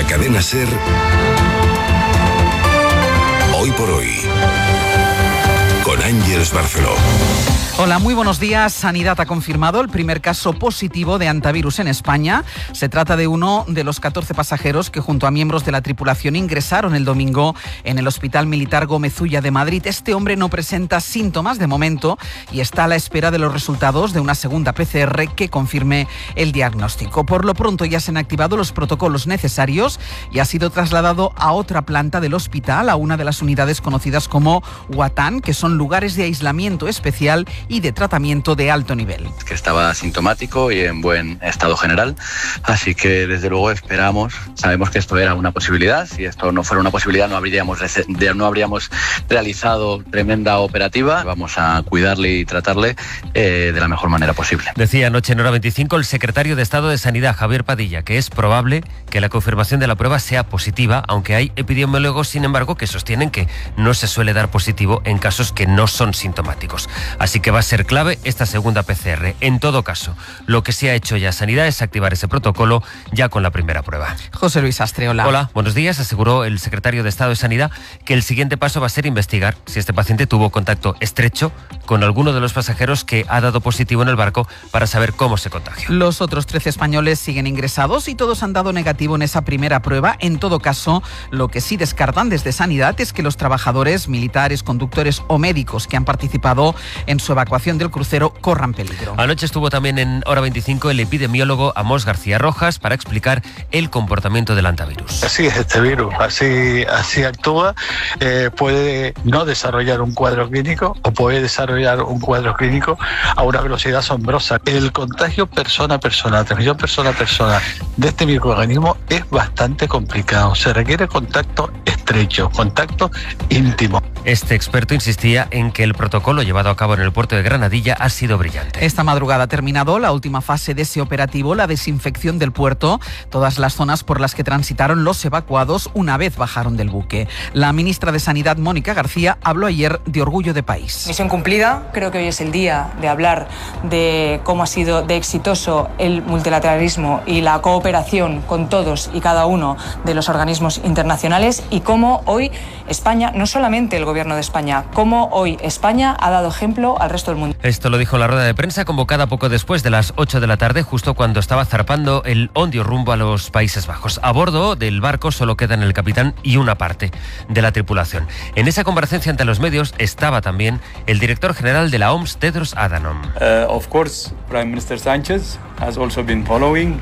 Cadena SER, Hoy por Hoy, con Ángeles Barceló. Hola, muy buenos días. Sanidad ha confirmado el primer caso positivo de hantavirus en España. Se trata de uno de los 14 pasajeros que junto a miembros de la tripulación ingresaron el domingo en el Hospital Militar Gómez Ulla de Madrid. Este hombre no presenta síntomas de momento y está a la espera de los resultados de una segunda PCR que confirme el diagnóstico. Por lo pronto ya se han activado los protocolos necesarios y ha sido trasladado a otra planta del hospital, a una de las unidades conocidas como Huatán, que son lugares de aislamiento especial y de tratamiento de alto nivel. Que estaba asintomático y en buen estado general, así que desde luego sabemos que esto era una posibilidad. Si esto no fuera una posibilidad no habríamos realizado tremenda operativa. Vamos a cuidarle y tratarle de la mejor manera posible. Decía anoche en Hora 25 el secretario de Estado de Sanidad, Javier Padilla, que es probable que la confirmación de la prueba sea positiva, aunque hay epidemiólogos, sin embargo, que sostienen que no se suele dar positivo en casos que no son sintomáticos. Así que va a ser clave esta segunda PCR. En todo caso, lo que se ha hecho ya Sanidad es activar ese protocolo ya con la primera prueba. José Luis Astre, hola. Hola, buenos días. Aseguró el secretario de Estado de Sanidad que el siguiente paso va a ser investigar si este paciente tuvo contacto estrecho con alguno de los pasajeros que ha dado positivo en el barco para saber cómo se contagió. Los otros 13 españoles siguen ingresados y todos han dado negativo en esa primera prueba. En todo caso, lo que sí descartan desde Sanidad es que los trabajadores, militares, conductores o médicos que han participado en su evacuación del crucero corran peligro. Anoche estuvo también en Hora 25 el epidemiólogo Amós García Rojas para explicar el comportamiento del hantavirus. Así es este virus, así actúa. Puede no desarrollar un cuadro clínico o puede desarrollar un cuadro clínico a una velocidad asombrosa. El contagio persona a persona, transmisión persona a persona de este microorganismo es bastante complicado. Se requiere contacto estrecho, contacto íntimo. Este experto insistía en que el protocolo llevado a cabo en el puerto de Granadilla ha sido brillante. Esta madrugada ha terminado la última fase de ese operativo, la desinfección del puerto, todas las zonas por las que transitaron los evacuados una vez bajaron del buque. La ministra de Sanidad, Mónica García, habló ayer de orgullo de país. Misión cumplida. Creo que hoy es el día de hablar de cómo ha sido de exitoso el multilateralismo y la cooperación con todos y cada uno de los organismos internacionales y cómo hoy España, no solamente el gobierno de España, cómo hoy España ha dado ejemplo al resto del mundo. Esto lo dijo en la rueda de prensa convocada poco después de las 8 de la tarde, justo cuando estaba zarpando el Ondio rumbo a los Países Bajos. A bordo del barco solo quedan el capitán y una parte de la tripulación. En esa comparecencia ante los medios estaba también el director general de la OMS, Tedros Adhanom. Of course, Prime Minister Sánchez has also been following.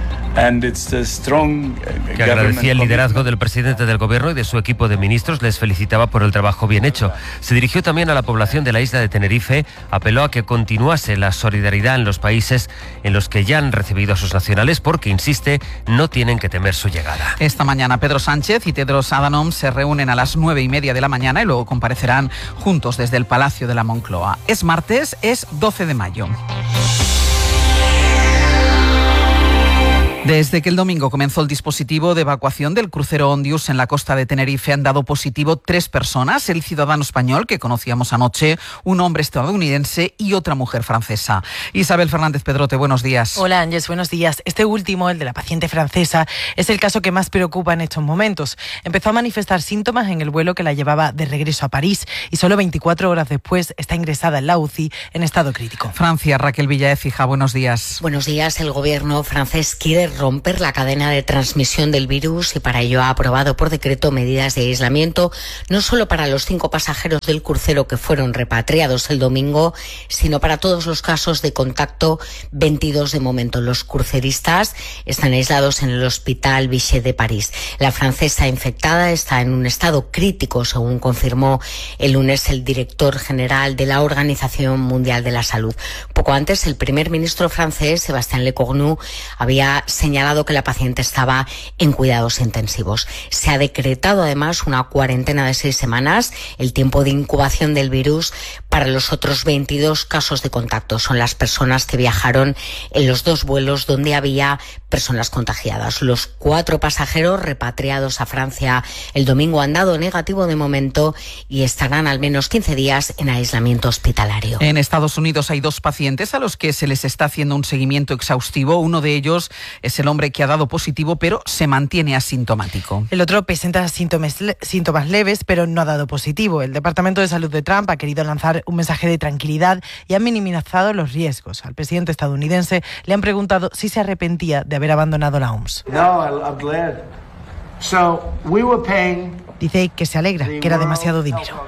Que agradecía el liderazgo del presidente del gobierno y de su equipo de ministros, les felicitaba por el trabajo bien hecho. Se dirigió también a la población de la isla de Tenerife, apeló a que continuase la solidaridad en los países en los que ya han recibido a sus nacionales porque, insiste, no tienen que temer su llegada. Esta mañana Pedro Sánchez y Tedros Adhanom se reúnen a las 9:30 de la mañana y luego comparecerán juntos desde el Palacio de la Moncloa. Es martes, es 12 de mayo. Desde que el domingo comenzó el dispositivo de evacuación del crucero Ondius en la costa de Tenerife han dado positivo 3 personas, el ciudadano español que conocíamos anoche, un hombre estadounidense y otra mujer francesa. Isabel Fernández Pedrote, buenos días. Hola Ángeles, buenos días. Este último, el de la paciente francesa, es el caso que más preocupa en estos momentos. Empezó a manifestar síntomas en el vuelo que la llevaba de regreso a París y solo 24 horas después está ingresada en la UCI en estado crítico. Francia, Raquel Villaécija, buenos días. Buenos días. El gobierno francés quiere romper la cadena de transmisión del virus y para ello ha aprobado por decreto medidas de aislamiento no solo para los 5 pasajeros del crucero que fueron repatriados el domingo, sino para todos los casos de contacto, 22 de momento. Los cruceristas están aislados en el Hospital Vichy de París. La francesa infectada está en un estado crítico, según confirmó el lunes el director general de la Organización Mundial de la Salud. Poco antes, el primer ministro francés, Sébastien Lecornu, había señalado que la paciente estaba en cuidados intensivos. Se ha decretado además una cuarentena de 6 semanas, el tiempo de incubación del virus para los otros 22 casos de contacto. Son las personas que viajaron en los 2 vuelos donde había personas contagiadas. Los 4 pasajeros repatriados a Francia el domingo han dado negativo de momento y estarán al menos 15 días en aislamiento hospitalario. En Estados Unidos hay 2 pacientes a los que se les está haciendo un seguimiento exhaustivo. Uno de ellos es el hombre que ha dado positivo, pero se mantiene asintomático. El otro presenta síntomas leves, pero no ha dado positivo. El Departamento de Salud de Trump ha querido lanzar un mensaje de tranquilidad y ha minimizado los riesgos. Al presidente estadounidense le han preguntado si se arrepentía de haber abandonado la OMS. Dice que se alegra, que era demasiado dinero.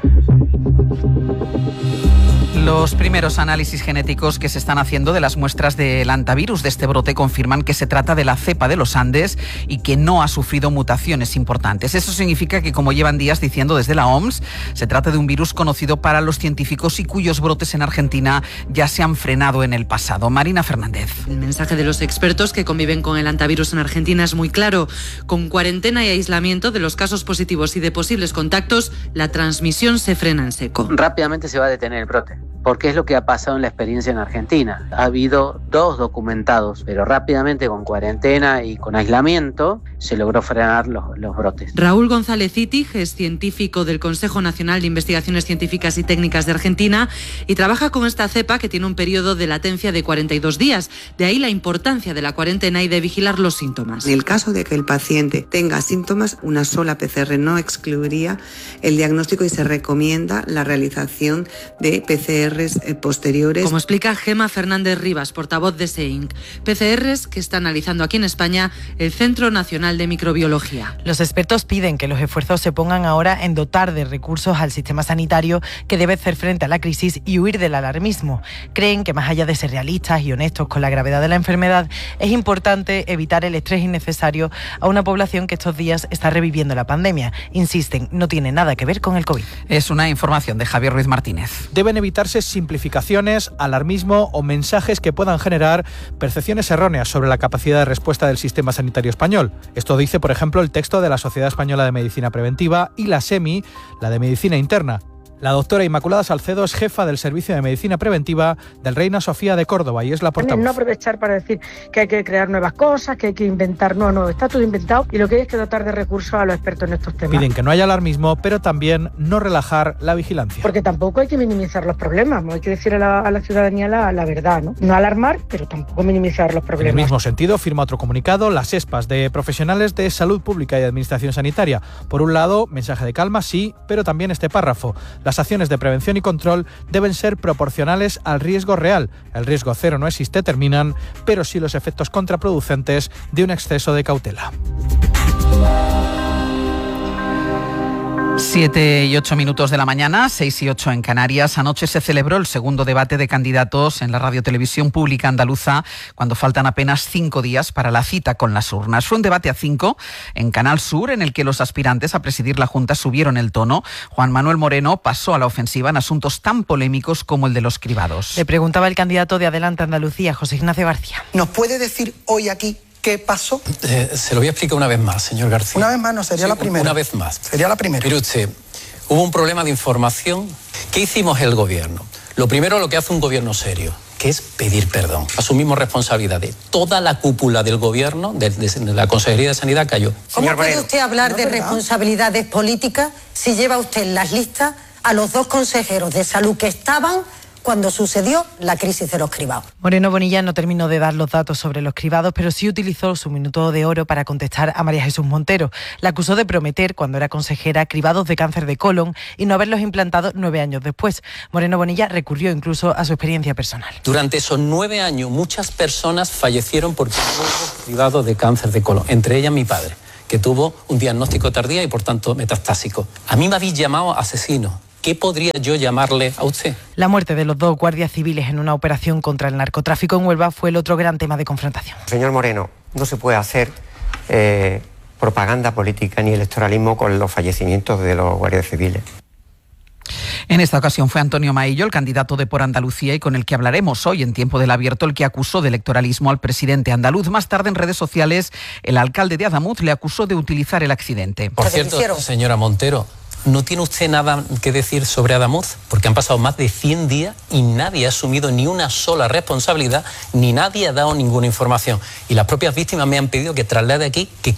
Los primeros análisis genéticos que se están haciendo de las muestras del hantavirus de este brote confirman que se trata de la cepa de los Andes y que no ha sufrido mutaciones importantes. Eso significa que, como llevan días diciendo desde la OMS, se trata de un virus conocido para los científicos y cuyos brotes en Argentina ya se han frenado en el pasado. Marina Fernández. El mensaje de los expertos que conviven con el hantavirus en Argentina es muy claro. Con cuarentena y aislamiento de los casos positivos y de posibles contactos, la transmisión se frena en seco. Rápidamente se va a detener el brote, porque es lo que ha pasado en la experiencia en Argentina. Ha habido 2 documentados, pero rápidamente con cuarentena y con aislamiento se logró frenar los brotes. Raúl González Itig es científico del Consejo Nacional de Investigaciones Científicas y Técnicas de Argentina y trabaja con esta cepa que tiene un periodo de latencia de 42 días. De ahí la importancia de la cuarentena y de vigilar los síntomas. En el caso de que el paciente tenga síntomas, una sola PCR no excluiría el diagnóstico y se recomienda la realización de PCRs posteriores. Como explica Gemma Fernández Rivas, portavoz de SEINC, PCRs que está analizando aquí en España el Centro Nacional de Microbiología. Los expertos piden que los esfuerzos se pongan ahora en dotar de recursos al sistema sanitario, que debe hacer frente a la crisis y huir del alarmismo. Creen que, más allá de ser realistas y honestos con la gravedad de la enfermedad, es importante evitar el estrés innecesario a una población que estos días está reviviendo la pandemia. Insisten, no tiene nada que ver con el COVID. Es una información de Javier Ruiz Martínez. Deben evitarse simplificaciones, alarmismo o mensajes que puedan generar percepciones erróneas sobre la capacidad de respuesta del sistema sanitario español. Esto dice, por ejemplo, el texto de la Sociedad Española de Medicina Preventiva y la SEMI, la de Medicina Interna. La doctora Inmaculada Salcedo es jefa del Servicio de Medicina Preventiva del Reina Sofía de Córdoba y es la portavoz. No aprovechar para decir que hay que crear nuevas cosas, que hay que inventar. No, está todo inventado y lo que hay es que dotar de recursos a los expertos en estos temas. Piden que no haya alarmismo, pero también no relajar la vigilancia. Porque tampoco hay que minimizar los problemas, hay que decir a la ciudadanía la verdad, ¿no? No alarmar, pero tampoco minimizar los problemas. En el mismo sentido, firma otro comunicado las ESPAs de profesionales de salud pública y administración sanitaria. Por un lado, mensaje de calma, sí, pero también este párrafo. Las acciones de prevención y control deben ser proporcionales al riesgo real. El riesgo cero no existe, terminan, pero sí los efectos contraproducentes de un exceso de cautela. 7 y 8 minutos de la mañana, 6 y 8 en Canarias. Anoche se celebró el segundo debate de candidatos en la radiotelevisión pública andaluza, cuando faltan apenas 5 días para la cita con las urnas. Fue un debate a 5 en Canal Sur, en el que los aspirantes a presidir la Junta subieron el tono. Juan Manuel Moreno pasó a la ofensiva en asuntos tan polémicos como el de los cribados. Le preguntaba el candidato de Adelante Andalucía, José Ignacio García. ¿Nos puede decir hoy aquí qué pasó? Se lo voy a explicar una vez más, señor García. Una vez más, no, sería la primera. Una vez más. Sería la primera. Mire usted, hubo un problema de información. ¿Qué hicimos el gobierno? Lo primero, lo que hace un gobierno serio, que es pedir perdón. Asumimos responsabilidades. Toda la cúpula del gobierno, de la Consejería de Sanidad, cayó. ¿Cómo puede usted hablar de responsabilidades políticas si lleva usted en las listas a los 2 consejeros de salud que estaban cuando sucedió la crisis de los cribados? Moreno Bonilla no terminó de dar los datos sobre los cribados, pero sí utilizó su minuto de oro para contestar a María Jesús Montero. La acusó de prometer, cuando era consejera, cribados de cáncer de colon y no haberlos implantado 9 años después. Moreno Bonilla recurrió incluso a su experiencia personal. Durante esos 9 años, muchas personas fallecieron porque hubo cribados de cáncer de colon, entre ellas mi padre, que tuvo un diagnóstico tardío y, por tanto, metastásico. A mí me habéis llamado asesino. ¿Qué podría yo llamarle a usted? La muerte de los 2 guardias civiles en una operación contra el narcotráfico en Huelva fue el otro gran tema de confrontación. Señor Moreno, no se puede hacer propaganda política ni electoralismo con los fallecimientos de los guardias civiles. En esta ocasión fue Antonio Maillo, el candidato de Por Andalucía, y con el que hablaremos hoy en Tiempo del Abierto, el que acusó de electoralismo al presidente andaluz. Más tarde, en redes sociales, el alcalde de Adamuz le acusó de utilizar el accidente. Por cierto, señora Montero, ¿no tiene usted nada que decir sobre Adamuz? Porque han pasado más de 100 días y nadie ha asumido ni una sola responsabilidad, ni nadie ha dado ninguna información. Y las propias víctimas me han pedido que traslade aquí que quieren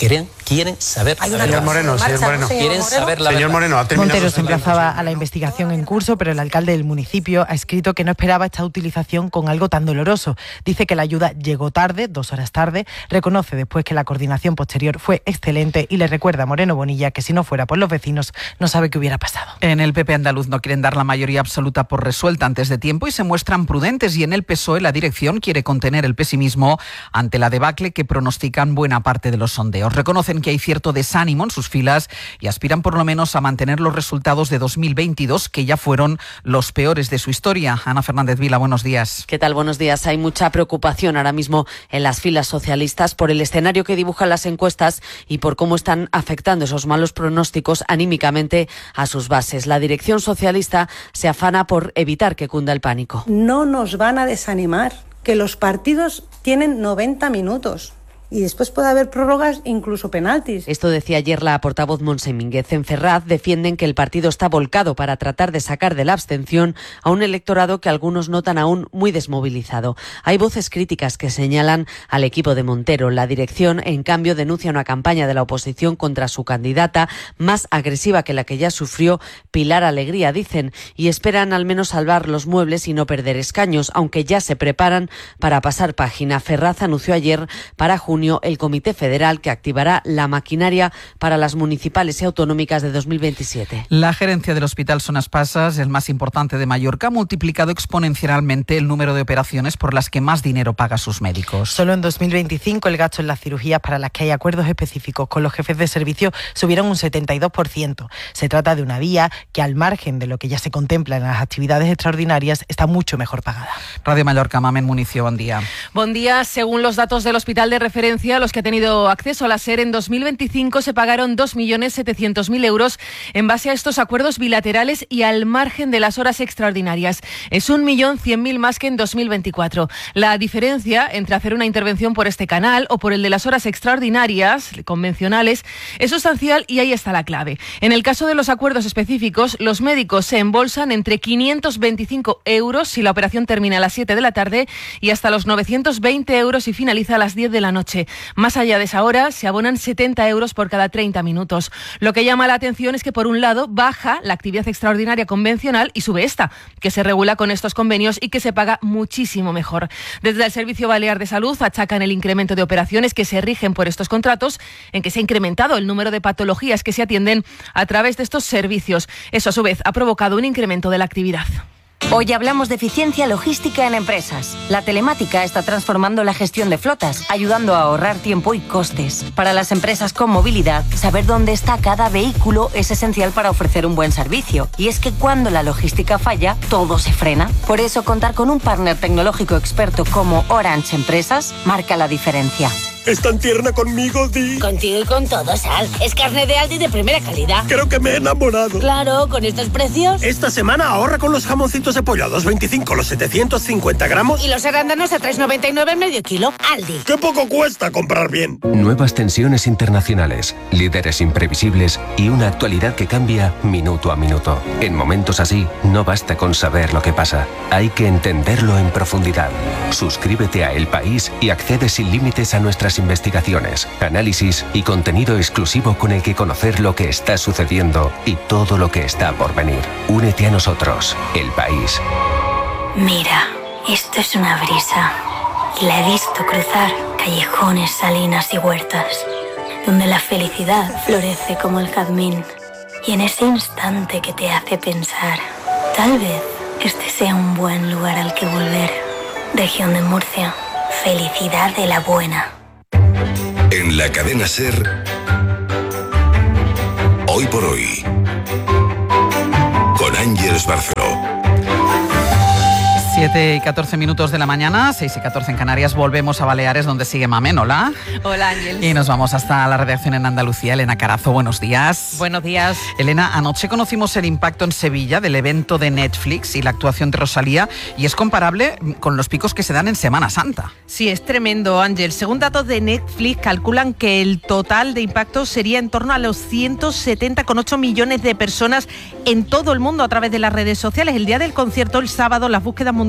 quieren saber la verdad. Señor Moreno. Quieren saber la Señor verdad. Moreno, ha terminado. Montero se emplazaba a la investigación en curso, pero el alcalde del municipio ha escrito que no esperaba esta utilización con algo tan doloroso. Dice que la ayuda llegó tarde, 2 horas tarde, reconoce después que la coordinación posterior fue excelente y le recuerda a Moreno Bonilla que si no fuera por los vecinos no sabe qué hubiera pasado. En el PP andaluz no quieren dar la mayoría absoluta por resuelta antes de tiempo y se muestran prudentes, y en el PSOE la dirección quiere contener el pesimismo ante la debacle que pronostican buena parte de los sondeos. Reconocen que hay cierto desánimo en sus filas y aspiran por lo menos a mantener los resultados de 2022, que ya fueron los peores de su historia. Ana Fernández Vila, buenos días. ¿Qué tal? Buenos días. Hay mucha preocupación ahora mismo en las filas socialistas por el escenario que dibujan las encuestas y por cómo están afectando esos malos pronósticos anímicamente a sus bases. La dirección socialista se afana por evitar que cunda el pánico. No nos van a desanimar, que los partidos tienen 90 minutos. Y después puede haber prórrogas, incluso penaltis. Esto decía ayer la portavoz Montse Mínguez. En Ferraz defienden que el partido está volcado para tratar de sacar de la abstención a un electorado que algunos notan aún muy desmovilizado. Hay voces críticas que señalan al equipo de Montero. La dirección, en cambio, denuncia una campaña de la oposición contra su candidata más agresiva que la que ya sufrió Pilar Alegría, dicen, y esperan al menos salvar los muebles y no perder escaños, aunque ya se preparan para pasar página. Ferraz anunció ayer para junio el Comité Federal que activará la maquinaria para las municipales y autonómicas de 2027. La gerencia del Hospital Son Espasas, el más importante de Mallorca, ha multiplicado exponencialmente el número de operaciones por las que más dinero paga a sus médicos. Solo en 2025 el gasto en las cirugías para las que hay acuerdos específicos con los jefes de servicio subieron un 72%. Se trata de una vía que, al margen de lo que ya se contempla en las actividades extraordinarias, está mucho mejor pagada. Radio Mallorca, Mamen Municio, buen día. Buen día. Según los datos del Hospital de Referencia, los que ha tenido acceso a la SER, en 2025 se pagaron 2.700.000 euros en base a estos acuerdos bilaterales y al margen de las horas extraordinarias. Es 1.100.000 más que en 2024. La diferencia entre hacer una intervención por este canal o por el de las horas extraordinarias convencionales es sustancial, y ahí está la clave. En el caso de los acuerdos específicos, los médicos se embolsan entre 525 euros si la operación termina a las 7 de la tarde y hasta los 920 euros si finaliza a las 10 de la noche. Más allá de esa hora, se abonan 70 euros por cada 30 minutos. Lo que llama la atención es que, por un lado, baja la actividad extraordinaria convencional y sube esta, que se regula con estos convenios y que se paga muchísimo mejor. Desde el Servicio Balear de Salud achacan el incremento de operaciones que se rigen por estos contratos, en que se ha incrementado el número de patologías que se atienden a través de estos servicios. Eso, a su vez, ha provocado un incremento de la actividad. Hoy hablamos de eficiencia logística en empresas. La telemática está transformando la gestión de flotas, ayudando a ahorrar tiempo y costes. Para las empresas con movilidad, saber dónde está cada vehículo es esencial para ofrecer un buen servicio. Y es que cuando la logística falla, todo se frena. Por eso, contar con un partner tecnológico experto como Orange Empresas marca la diferencia. ¿Es tan tierna conmigo, Di? Contigo y con todo, Sal. Es carne de Aldi de primera calidad. Creo que me he enamorado. Claro, con estos precios. Esta semana ahorra con los jamoncitos de pollo a 2,25 los 750 gramos. Y los arándanos a 3,99 el medio kilo. Aldi. ¡Qué poco cuesta comprar bien! Nuevas tensiones internacionales, líderes imprevisibles y una actualidad que cambia minuto a minuto. En momentos así, no basta con saber lo que pasa. Hay que entenderlo en profundidad. Suscríbete a El País y accede sin límites a nuestras investigaciones, análisis y contenido exclusivo con el que conocer lo que está sucediendo y todo lo que está por venir. Únete a nosotros, El País. Mira, esto es una brisa y la he visto cruzar callejones, salinas y huertas, donde la felicidad florece como el jazmín. Y en ese instante que te hace pensar, tal vez este sea un buen lugar al que volver. Región de Murcia, felicidad de la buena. En la cadena SER, Hoy por Hoy, con Ángeles Barceló. 7:14 de la mañana, 6:14 en Canarias. Volvemos a Baleares, donde sigue Mamen. Hola. Hola, Ángel. Y nos vamos hasta la redacción en Andalucía. Elena Carazo, buenos días. Buenos días. Elena, anoche conocimos el impacto en Sevilla del evento de Netflix y la actuación de Rosalía, y es comparable con los picos que se dan en Semana Santa. Sí, es tremendo, Ángel. Según datos de Netflix, calculan que el total de impacto sería en torno a los 170,8 millones de personas en todo el mundo a través de las redes sociales. El día del concierto, el sábado, las búsquedas mundiales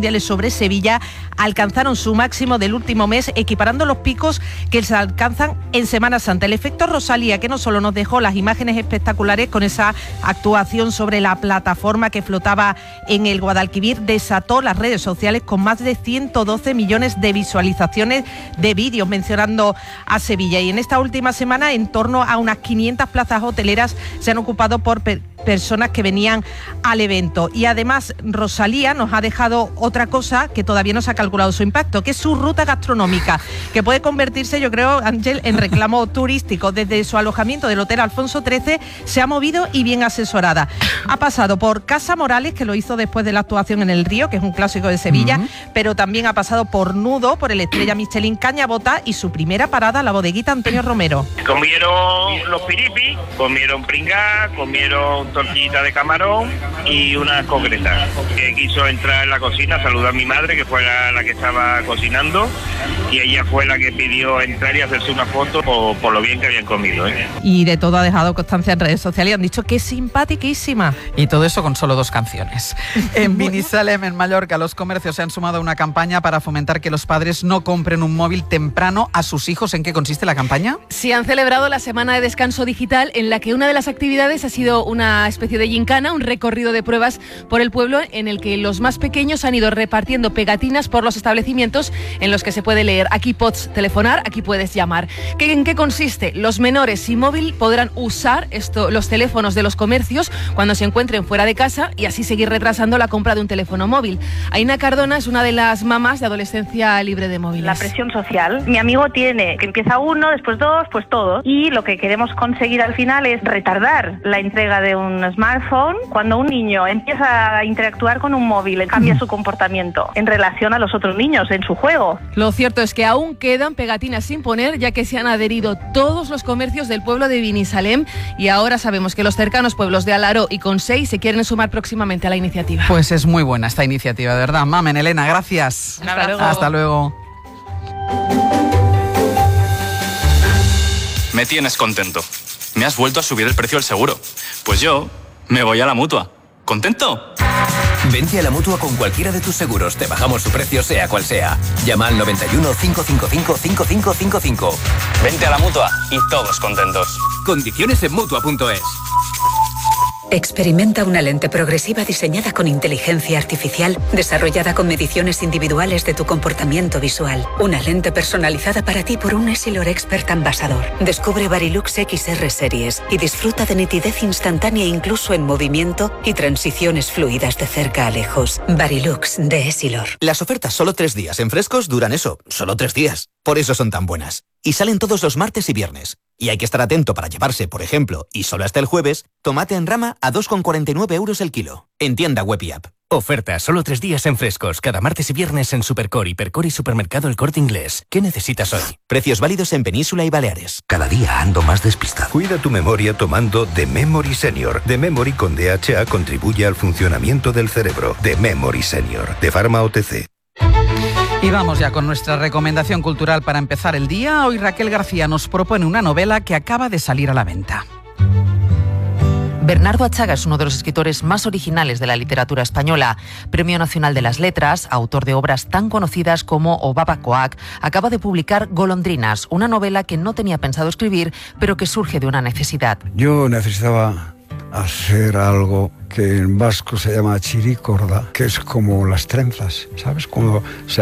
mundiales sobre Sevilla alcanzaron su máximo del último mes, equiparando los picos que se alcanzan en Semana Santa. El efecto Rosalía, que no solo nos dejó las imágenes espectaculares con esa actuación sobre la plataforma que flotaba en el Guadalquivir, desató las redes sociales con más de 112 millones de visualizaciones de vídeos mencionando a Sevilla. Y en esta última semana, en torno a unas 500 plazas hoteleras se han ocupado por personas que venían al evento. Y además Rosalía nos ha dejado otra cosa que todavía no se ha calculado su impacto, que es su ruta gastronómica, que puede convertirse, yo creo, Ángel, en reclamo turístico. Desde su alojamiento del Hotel Alfonso XIII se ha movido y bien asesorada. Ha pasado por Casa Morales, que lo hizo después de la actuación en El Río, que es un clásico de Sevilla, pero también ha pasado por Nudo, por el Estrella Michelin Cañabota, y su primera parada, la bodeguita Antonio Romero. Comieron los piripis, comieron pringá, comieron tortillita de camarón y unas concretas. Quiso entrar en la cocina, saludar a mi madre, que fue la que estaba cocinando, y ella fue la que pidió entrar y hacerse una foto por lo bien que habían comido. Y de todo ha dejado constancia en redes sociales y han dicho que es simpaticísima. Y todo eso con solo 2 canciones. En Binissalem, en Mallorca, los comercios se han sumado a una campaña para fomentar que los padres no compren un móvil temprano a sus hijos. ¿En qué consiste la campaña? Sí, han celebrado la semana de descanso digital, en la que una de las actividades ha sido una especie de gincana, un recorrido de pruebas por el pueblo, en el que los más pequeños han ido repartiendo pegatinas por los establecimientos en los que se puede leer: aquí pots telefonar, aquí puedes llamar. ¿En qué consiste? Los menores sin móvil podrán usar los teléfonos de los comercios cuando se encuentren fuera de casa y así seguir retrasando la compra de un teléfono móvil. Aina Cardona es una de las mamás de Adolescencia Libre de Móviles. La presión social. Mi amigo tiene que empieza 1, después 2, pues todos. Y lo que queremos conseguir al final es retardar la entrega de un smartphone. Cuando un niño empieza a interactuar con un móvil, cambia su comportamiento en relación a los otros niños en su juego. Lo cierto es que aún quedan pegatinas sin poner, ya que se han adherido todos los comercios del pueblo de Binissalem, y ahora sabemos que los cercanos pueblos de Alaró y Consell se quieren sumar próximamente a la iniciativa. Pues es muy buena esta iniciativa, de verdad. Mamen, Elena, gracias. Hasta luego. Me tienes contento. Me has vuelto a subir el precio del seguro. Pues yo me voy a la Mutua. ¿Contento? Vente a la Mutua con cualquiera de tus seguros. Te bajamos su precio, sea cual sea. Llama al 91 555 5555. Vente a la Mutua y todos contentos. Condiciones en Mutua.es. Experimenta una lente progresiva diseñada con inteligencia artificial, desarrollada con mediciones individuales de tu comportamiento visual. Una lente personalizada para ti por un Essilor Expert Ambassador. Descubre Varilux XR Series y disfruta de nitidez instantánea incluso en movimiento y transiciones fluidas de cerca a lejos. Varilux de Essilor. Las ofertas solo 3 días en Frescos duran eso, solo 3 días. Por eso son tan buenas. Y salen todos los martes y viernes. Y hay que estar atento para llevarse, por ejemplo, y solo hasta el jueves, tomate en rama a 2,49 € el kilo. En tienda web y app. Oferta solo 3 días en Frescos, cada martes y viernes en Supercore, Hipercore y Supermercado El Corte Inglés. ¿Qué necesitas hoy? Precios válidos en Península y Baleares. Cada día ando más despistado. Cuida tu memoria tomando The Memory Senior. The Memory con DHA contribuye al funcionamiento del cerebro. The Memory Senior, de Pharma OTC. Y vamos ya con nuestra recomendación cultural para empezar el día. Hoy Raquel García nos propone una novela que acaba de salir a la venta. Bernardo Achaga es uno de los escritores más originales de la literatura española. Premio Nacional de las Letras, autor de obras tan conocidas como Obabacoac, acaba de publicar Golondrinas, una novela que no tenía pensado escribir, pero que surge de una necesidad. Yo necesitaba hacer algo que en vasco se llama chiricorda, que es como las trenzas, ¿sabes? Cuando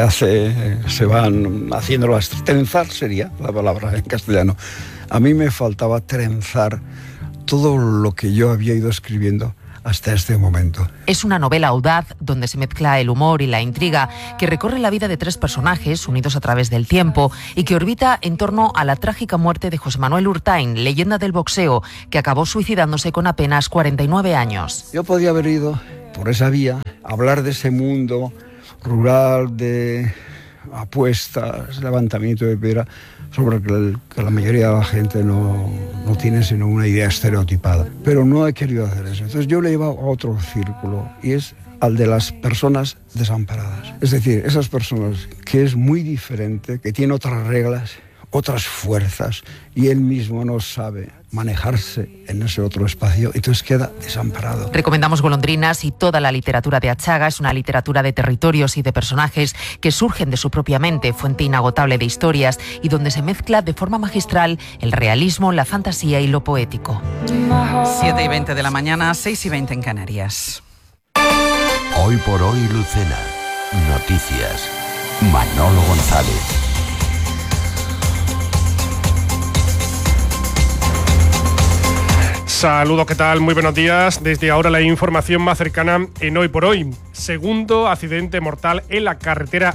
se van haciendo las trenzar, sería la palabra en castellano. A mí me faltaba trenzar todo lo que yo había ido escribiendo hasta este momento. Es una novela audaz donde se mezcla el humor y la intriga, que recorre la vida de 3 personajes unidos a través del tiempo y que orbita en torno a la trágica muerte de José Manuel Urtain, leyenda del boxeo, que acabó suicidándose con apenas 49 años. Yo podía haber ido por esa vía, hablar de ese mundo rural de apuestas, levantamiento de piedra, sobre que la mayoría de la gente no tiene sino una idea estereotipada. Pero no he querido hacer eso. Entonces yo le he llevado a otro círculo, y es al de las personas desamparadas. Es decir, esas personas que es muy diferente, que tienen otras reglas, otras fuerzas y él mismo no sabe manejarse en ese otro espacio y entonces queda desamparado. Recomendamos Golondrinas y toda la literatura de Achaga. Es una literatura de territorios y de personajes que surgen de su propia mente, fuente inagotable de historias y donde se mezcla de forma magistral el realismo, la fantasía y lo poético. 7:20 de la mañana, 6:20 en Canarias. Hoy por hoy, Lucena. Noticias. Manolo González. Saludos, ¿qué tal? Muy buenos días. Desde ahora la información más cercana en Hoy por Hoy. Segundo accidente mortal en la carretera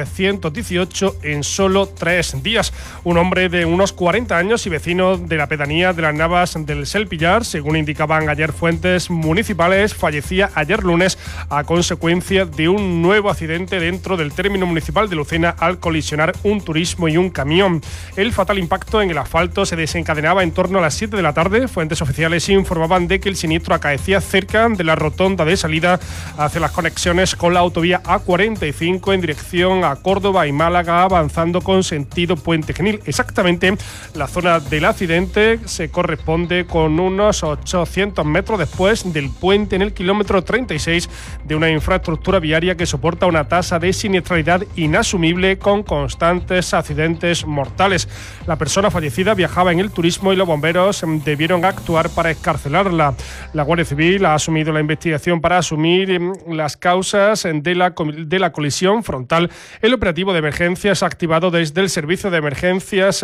A318 en solo 3 días. Un hombre de unos 40 años y vecino de la pedanía de las Navas del Selpillar, según indicaban ayer fuentes municipales, fallecía ayer lunes a consecuencia de un nuevo accidente dentro del término municipal de Lucena al colisionar un turismo y un camión. El fatal impacto en el asfalto se desencadenaba en torno a las 7 de la tarde. Fuentes oficiales informaban de que el siniestro acaecía cerca de la rotonda de salida hacia las conexiones con la autovía A45 en dirección a Córdoba y Málaga, avanzando con sentido Puente Genil. Exactamente, la zona del accidente se corresponde con unos 800 metros después del puente en el kilómetro 36 de una infraestructura viaria que soporta una tasa de siniestralidad inasumible con constantes accidentes mortales. La persona fallecida viajaba en el turismo y los bomberos debieron actuar para excarcelarla. La Guardia Civil ha asumido la investigación para asumir las causas de la colisión frontal. El operativo de emergencias activado desde el Servicio de Emergencias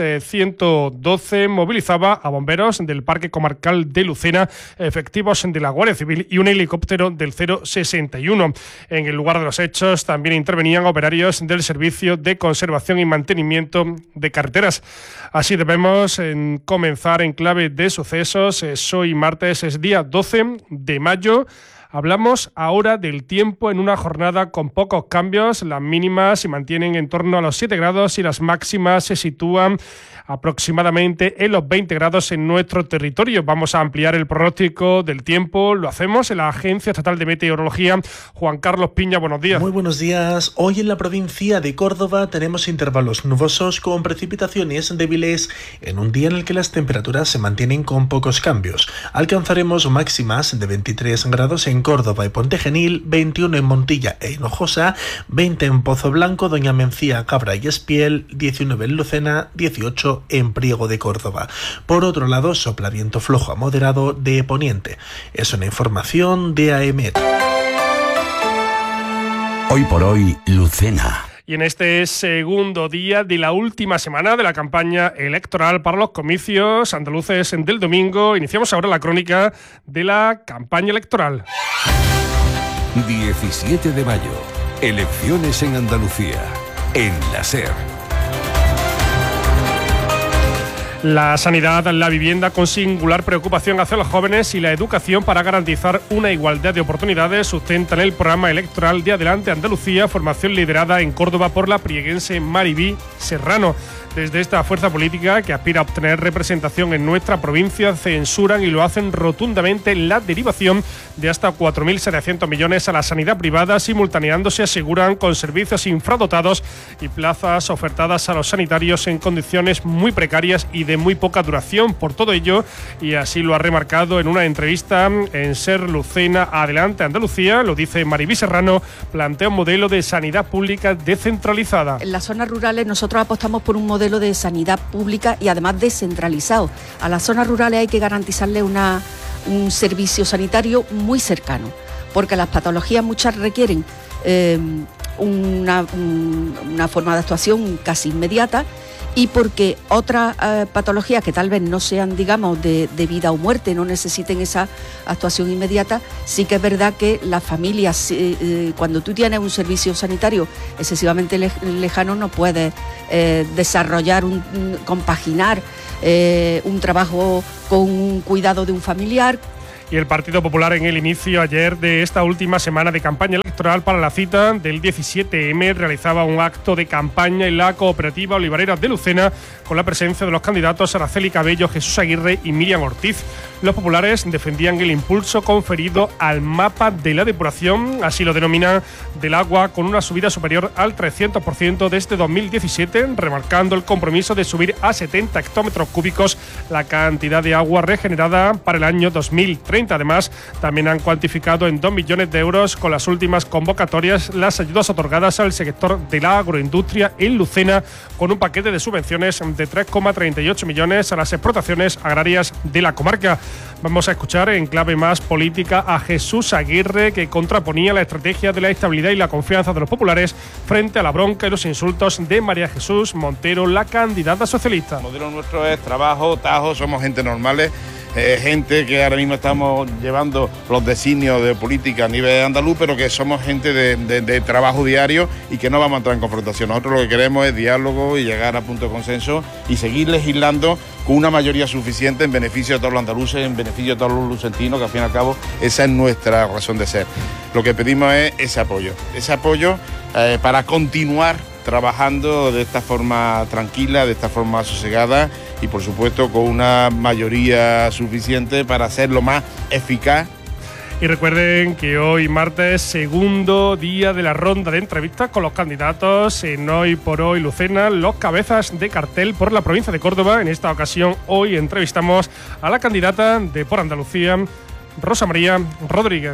112 movilizaba a bomberos del Parque Comarcal de Lucena, efectivos de la Guardia Civil y un helicóptero del 061. En el lugar de los hechos también intervenían operarios del Servicio de Conservación y Mantenimiento de Carreteras. Así debemos comenzar en clave de sucesos. Hoy martes es día 12 de mayo. Hablamos ahora del tiempo en una jornada con pocos cambios. Las mínimas se mantienen en torno a los 7 grados y las máximas se sitúan aproximadamente en los 20 grados en nuestro territorio. Vamos a ampliar el pronóstico del tiempo. Lo hacemos en la Agencia Estatal de Meteorología. Juan Carlos Piña, buenos días. Muy buenos días. Hoy en la provincia de Córdoba tenemos intervalos nubosos con precipitaciones débiles en un día en el que las temperaturas se mantienen con pocos cambios. Alcanzaremos máximas de 23 grados en Córdoba y Puente Genil, 21 en Montilla e Hinojosa, 20 en Pozo Blanco, Doña Mencía, Cabra y Espiel, 19 en Lucena, 18 en Priego de Córdoba. Por otro lado, sopla viento flojo a moderado de poniente. Es una información de AEMET. Hoy por hoy, Lucena. Y en este segundo día de la última semana de la campaña electoral para los comicios andaluces del domingo, iniciamos ahora la crónica de la campaña electoral. 17 de mayo. Elecciones en Andalucía. En la SER. La sanidad, la vivienda con singular preocupación hacia los jóvenes y la educación para garantizar una igualdad de oportunidades sustentan el programa electoral de Adelante Andalucía, formación liderada en Córdoba por la prieguense Maribí Serrano. Desde esta fuerza política, que aspira a obtener representación en nuestra provincia, censuran y lo hacen rotundamente la derivación de hasta 4.700 millones a la sanidad privada, simultaneándose, aseguran, con servicios infradotados y plazas ofertadas a los sanitarios en condiciones muy precarias y de muy poca duración. Por todo ello, y así lo ha remarcado en una entrevista en SER Lucena Adelante Andalucía, lo dice Maribí Serrano, plantea un modelo de sanidad pública descentralizada. En las zonas rurales nosotros apostamos por un modelo de sanidad pública y además descentralizado. A las zonas rurales hay que garantizarle un servicio sanitario muy cercano, porque las patologías muchas requieren una forma de actuación casi inmediata, y porque otras patologías que tal vez no sean, digamos, de vida o muerte, no necesiten esa actuación inmediata, sí que es verdad que las familias, cuando tú tienes un servicio sanitario excesivamente lejano, no puedes desarrollar, compaginar un trabajo con un cuidado de un familiar. Y el Partido Popular en el inicio ayer de esta última semana de campaña electoral para la cita del 17M realizaba un acto de campaña en la Cooperativa Olivarera de Lucena con la presencia de los candidatos Araceli Cabello, Jesús Aguirre y Miriam Ortiz. Los populares defendían el impulso conferido al mapa de la depuración, así lo denominan, del agua, con una subida superior al 300% desde 2017, remarcando el compromiso de subir a 70 hectómetros cúbicos la cantidad de agua regenerada para el año 2030. Además, también han cuantificado en 2 millones de euros con las últimas convocatorias las ayudas otorgadas al sector de la agroindustria en Lucena, con un paquete de subvenciones de 3,38 millones a las explotaciones agrarias de la comarca. Vamos a escuchar en clave más política a Jesús Aguirre, que contraponía la estrategia de la estabilidad y la confianza de los populares frente a la bronca y los insultos de María Jesús Montero, la candidata socialista. El modelo nuestro es trabajo, tajo, somos gente normales. Gente que ahora mismo estamos llevando los designios de política a nivel andaluz, pero que somos gente de trabajo diario y que no vamos a entrar en confrontación. Nosotros lo que queremos es diálogo y llegar a punto de consenso y seguir legislando con una mayoría suficiente en beneficio de todos los andaluces, en beneficio de todos los lucentinos, que al fin y al cabo esa es nuestra razón de ser. Lo que pedimos es ese apoyo para continuar trabajando de esta forma tranquila, de esta forma sosegada y por supuesto con una mayoría suficiente para hacerlo más eficaz. Y recuerden que hoy martes, segundo día de la ronda de entrevistas con los candidatos en Hoy por Hoy Lucena, los cabezas de cartel por la provincia de Córdoba. En esta ocasión, hoy entrevistamos a la candidata de Por Andalucía, Rosa María Rodríguez.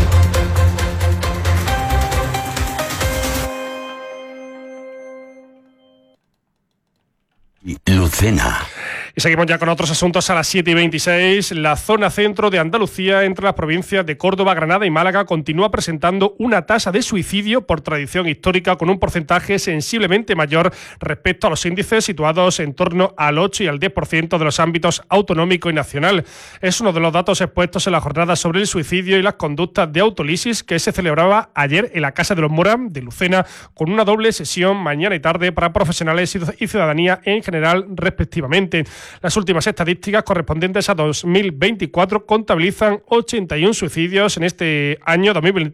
Lucena. Y seguimos ya con otros asuntos a las 7:26. La zona centro de Andalucía, entre las provincias de Córdoba, Granada y Málaga, continúa presentando una tasa de suicidio por tradición histórica con un porcentaje sensiblemente mayor respecto a los índices situados en torno al 8 y al 10% de los ámbitos autonómico y nacional. Es uno de los datos expuestos en la jornada sobre el suicidio y las conductas de autolisis que se celebraba ayer en la Casa de los Mora de Lucena, con una doble sesión mañana y tarde para profesionales y ciudadanía en general, respectivamente. Las últimas estadísticas correspondientes a 2024 contabilizan 81 suicidios en este año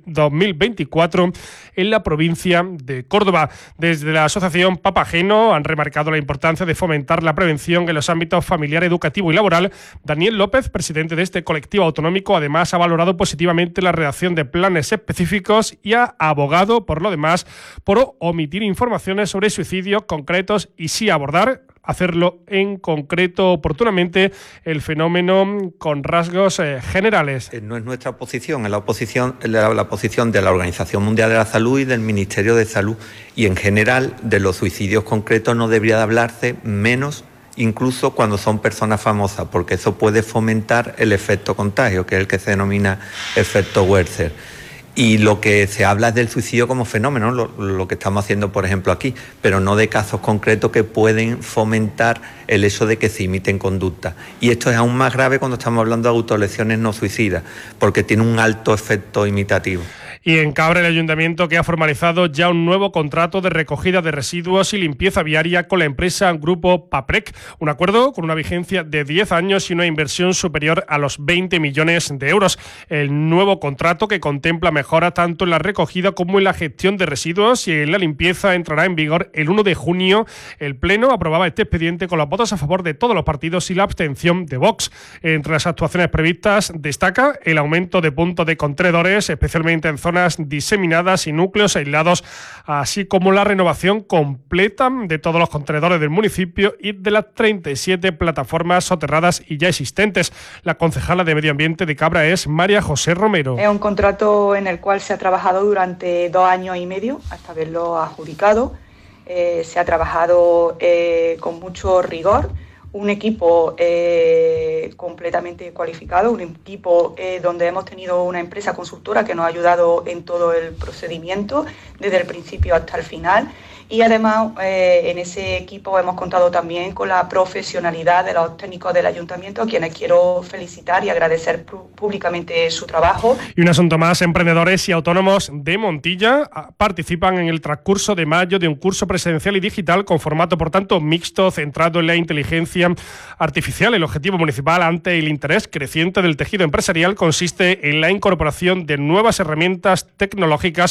2024 en la provincia de Córdoba. Desde la asociación Papageno han remarcado la importancia de fomentar la prevención en los ámbitos familiar, educativo y laboral. Daniel López, presidente de este colectivo autonómico, además ha valorado positivamente la redacción de planes específicos y ha abogado, por lo demás, por omitir informaciones sobre suicidios concretos y sí hacerlo en concreto oportunamente el fenómeno con rasgos generales. No es nuestra posición, es la posición de la Organización Mundial de la Salud y del Ministerio de Salud, y en general de los suicidios concretos no debería de hablarse, menos incluso cuando son personas famosas, porque eso puede fomentar el efecto contagio, que es el que se denomina efecto Werther. Y lo que se habla es del suicidio como fenómeno, lo que estamos haciendo, por ejemplo, aquí, pero no de casos concretos que pueden fomentar el hecho de que se imiten conductas. Y esto es aún más grave cuando estamos hablando de autolesiones no suicidas, porque tiene un alto efecto imitativo. Y en Cabra, el ayuntamiento que ha formalizado ya un nuevo contrato de recogida de residuos y limpieza viaria con la empresa Grupo Paprec. Un acuerdo con una vigencia de 10 años y una inversión superior a los 20 millones de euros. El nuevo contrato, que contempla mejoras tanto en la recogida como en la gestión de residuos y en la limpieza, entrará en vigor el 1 de junio. El Pleno aprobaba este expediente con los votos a favor de todos los partidos y la abstención de Vox. Entre las actuaciones previstas destaca el aumento de puntos de contenedores, especialmente en zonas diseminadas y núcleos aislados, así como la renovación completa de todos los contenedores del municipio y de las 37 plataformas soterradas y ya existentes. La concejala de Medio Ambiente de Cabra es María José Romero. Es un contrato en el cual se ha trabajado durante 2 años y medio hasta haberlo adjudicado. Se ha trabajado con mucho rigor. Un equipo completamente cualificado, un equipo donde hemos tenido una empresa consultora que nos ha ayudado en todo el procedimiento, desde el principio hasta el final. Y además en ese equipo hemos contado también con la profesionalidad de los técnicos del ayuntamiento, a quienes quiero felicitar y agradecer públicamente su trabajo. Y un asunto más: emprendedores y autónomos de Montilla participan en el transcurso de mayo de un curso presencial y digital con formato, por tanto, mixto, centrado en la inteligencia artificial. El objetivo municipal principal ante el interés creciente del tejido empresarial consiste en la incorporación de nuevas herramientas tecnológicas